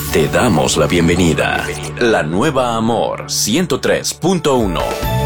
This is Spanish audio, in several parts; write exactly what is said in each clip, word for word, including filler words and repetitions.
Te damos la bienvenida. La nueva Amor ciento tres punto uno.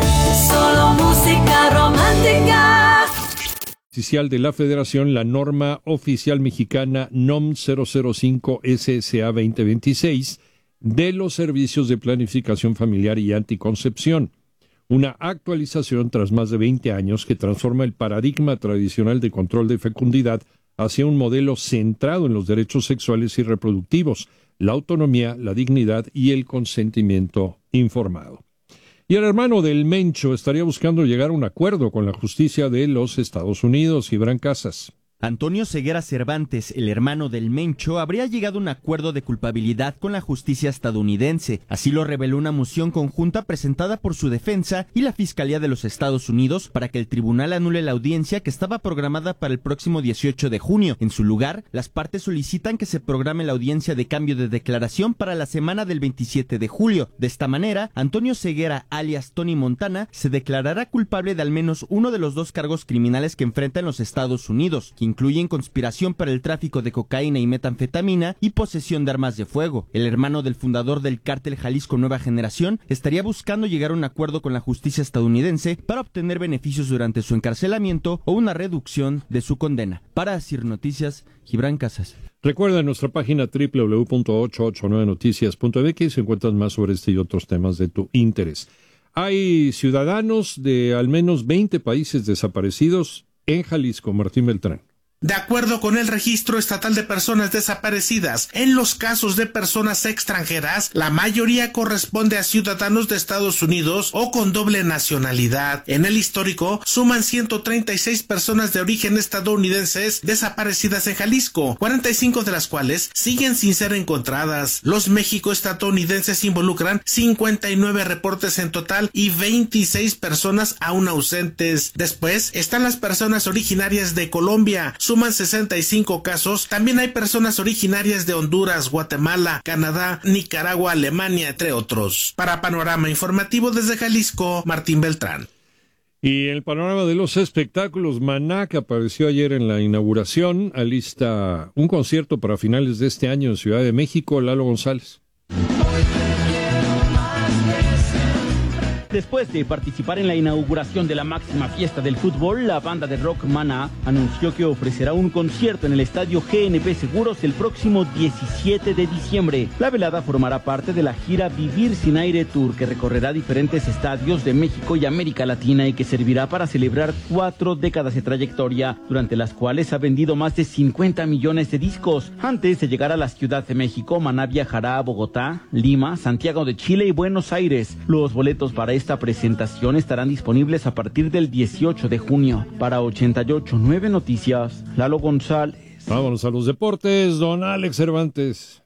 Solo música romántica. Oficial de la Federación, la norma oficial mexicana N O M cero cero cinco S S A veinte veintiséis de los servicios de planificación familiar y anticoncepción. Una actualización tras más de veinte años que transforma el paradigma tradicional de control de fecundidad hacia un modelo centrado en los derechos sexuales y reproductivos, la autonomía, la dignidad y el consentimiento informado. Y el hermano del Mencho estaría buscando llegar a un acuerdo con la justicia de los Estados Unidos. Gibran Casas. Antonio Ceguera Cervantes, el hermano del Mencho, habría llegado a un acuerdo de culpabilidad con la justicia estadounidense. Así lo reveló una moción conjunta presentada por su defensa y la Fiscalía de los Estados Unidos para que el tribunal anule la audiencia que estaba programada para el próximo dieciocho de junio. En su lugar, las partes solicitan que se programe la audiencia de cambio de declaración para la semana del veintisiete de julio. De esta manera, Antonio Ceguera, alias Tony Montana, se declarará culpable de al menos uno de los dos cargos criminales que enfrenta en los Estados Unidos, que incluyen conspiración para el tráfico de cocaína y metanfetamina y posesión de armas de fuego. El hermano del fundador del cártel Jalisco Nueva Generación estaría buscando llegar a un acuerdo con la justicia estadounidense para obtener beneficios durante su encarcelamiento o una reducción de su condena. Para Asir Noticias, Gibran Casas. Recuerda nuestra página doble u doble u doble u punto ochocientos ochenta y nueve noticias punto m x y encuentras más sobre este y otros temas de tu interés. Hay ciudadanos de al menos veinte países desaparecidos en Jalisco. Martín Beltrán. De acuerdo con el Registro Estatal de Personas Desaparecidas, en los casos de personas extranjeras, la mayoría corresponde a ciudadanos de Estados Unidos o con doble nacionalidad. En el histórico, suman ciento treinta y seis personas de origen estadounidenses desaparecidas en Jalisco, cuarenta y cinco de las cuales siguen sin ser encontradas. Los México-estadounidenses involucran cincuenta y nueve reportes en total y veintiséis personas aún ausentes. Después están las personas originarias de Colombia, suman sesenta y cinco casos. También hay personas originarias de Honduras, Guatemala, Canadá, Nicaragua, Alemania, entre otros. Para Panorama Informativo desde Jalisco, Martín Beltrán. Y el panorama de los espectáculos, Maná, que apareció ayer en la inauguración, alista un concierto para finales de este año en Ciudad de México. Lalo González. Después de participar en la inauguración de la máxima fiesta del fútbol, la banda de rock Maná anunció que ofrecerá un concierto en el estadio G N P Seguros el próximo diecisiete de diciembre. La velada formará parte de la gira Vivir Sin Aire Tour, que recorrerá diferentes estadios de México y América Latina y que servirá para celebrar cuatro décadas de trayectoria, durante las cuales ha vendido más de cincuenta millones de discos. Antes de llegar a la Ciudad de México, Maná viajará a Bogotá, Lima, Santiago de Chile y Buenos Aires. Los boletos para este Esta presentación estarán disponibles a partir del dieciocho de junio. Para ochenta y ocho punto nueve Noticias, Lalo González. Vámonos a los deportes, don Alex Cervantes.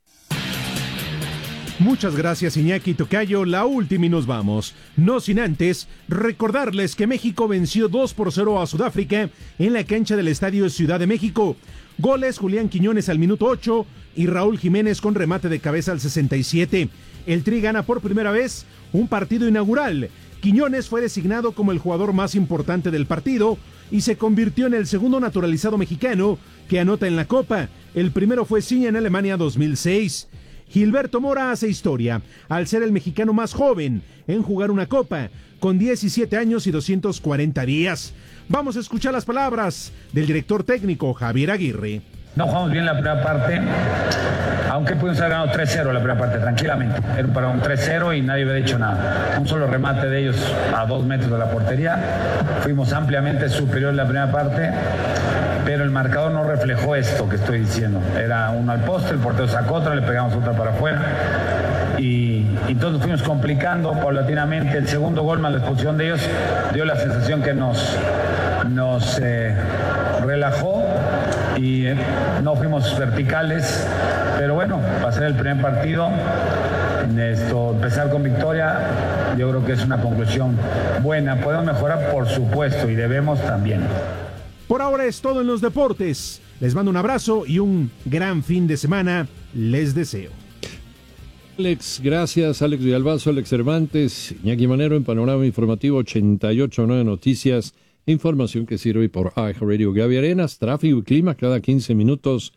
Muchas gracias, Iñaki Tocayo. La última y nos vamos. No sin antes recordarles que México venció dos por cero a Sudáfrica en la cancha del Estadio Ciudad de México. Goles: Julián Quiñones al minuto ocho y Raúl Jiménez con remate de cabeza al sesenta y siete. El Tri gana por primera vez un partido inaugural. Quiñones fue designado como el jugador más importante del partido y se convirtió en el segundo naturalizado mexicano que anota en la Copa. El primero fue Ciña en Alemania dos mil seis. Gilberto Mora hace historia al ser el mexicano más joven en jugar una Copa, con diecisiete años y doscientos cuarenta días. Vamos a escuchar las palabras del director técnico Javier Aguirre. No jugamos bien la primera parte, aunque pudimos haber ganado tres cero la primera parte, tranquilamente. Era para un tres cero y nadie había hecho nada. Un solo remate de ellos a dos metros de la portería. Fuimos ampliamente superior en la primera parte, pero el marcador no reflejó esto que estoy diciendo. Era uno al poste, el portero sacó otra, le pegamos otra para afuera. Y, y entonces fuimos complicando paulatinamente. El segundo gol más la expulsión de ellos dio la sensación que nos, nos eh, relajó. Y eh, no fuimos verticales, pero bueno, pasar el primer partido, esto, empezar con victoria, yo creo que es una conclusión buena. Podemos mejorar, por supuesto, y debemos también. Por ahora es todo en los deportes. Les mando un abrazo y un gran fin de semana les deseo. Alex, gracias. Alex Villalbazo, Alex Cervantes, Iñaki Manero en Panorama Informativo ochenta y ocho punto nueve Noticias. Información que sirve por iHeartRadio. Gaby Arenas, tráfico y clima cada quince minutos